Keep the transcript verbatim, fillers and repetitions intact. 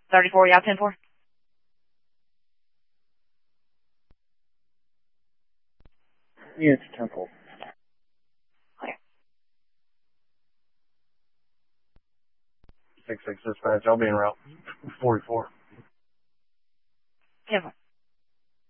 thirty-four, yeah, ten four. Yeah, it's Temple. Clear. Six six dispatch. I'll be en route. Forty four. ten four.